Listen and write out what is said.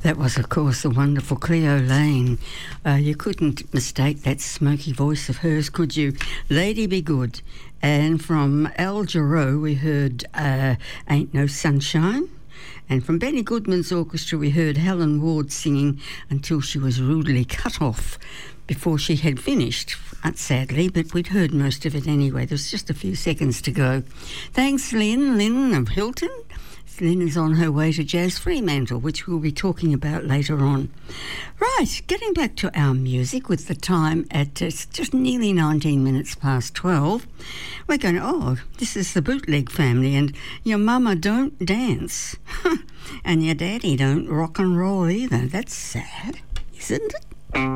That was, of course, the wonderful Cleo Lane. You couldn't mistake that smoky voice of hers, could you? Lady Be Good. And from Al Jarreau, we heard Ain't No Sunshine. And from Benny Goodman's orchestra, we heard Helen Ward singing Until She Was Rudely Cut Off before she had finished, sadly, but we'd heard most of it anyway. There was just a few seconds to go. Thanks, Lynn of Hilton. Lynn is on her way to Jazz Fremantle, which we'll be talking about later on. Right, getting back to our music with the time at just nearly 19 minutes past 12. We're going, this is the Bootleg Family, and your mama don't dance. And your daddy don't rock and roll either. That's sad, isn't it?